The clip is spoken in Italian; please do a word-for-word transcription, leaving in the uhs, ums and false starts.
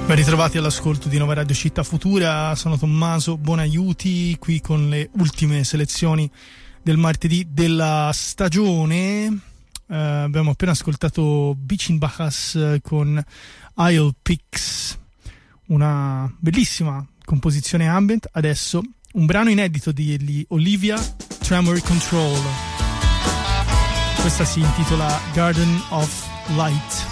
Ben ritrovati all'ascolto di Nova Radio Città Futura, sono Tommaso Bonaiuti, qui con le ultime selezioni del martedì della stagione. Uh, abbiamo appena ascoltato Bichin Bacchus con Isle Picks, una bellissima composizione ambient. Adesso un brano inedito di Olivia Tremor Control. Questa si intitola Garden of Light.